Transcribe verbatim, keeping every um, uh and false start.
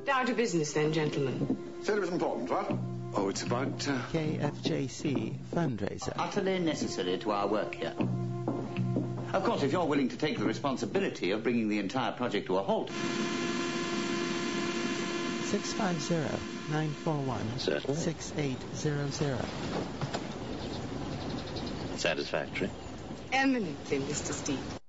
Down to business then, gentlemen. Said it was important, what? Oh, it's about... Uh... K F J C fundraiser. Utterly necessary to our work here. Of course, if you're willing to take the responsibility of bringing the entire project to a halt... six five zero, nine four one, six eight zero zero. Satisfactory. Eminently, Mister Steve.